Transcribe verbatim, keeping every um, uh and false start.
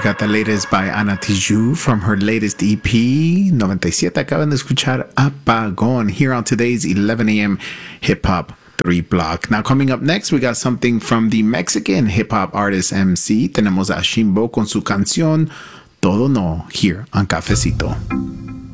got the latest by Ana Tijoux from her latest E P, ninety-seven. Acaban de escuchar Apagón here on today's eleven a.m. Hip Hop three Block. Now, coming up next, we got something from the Mexican hip hop artist M C. Tenemos a Shimbo con su canción Todo No here on Cafecito.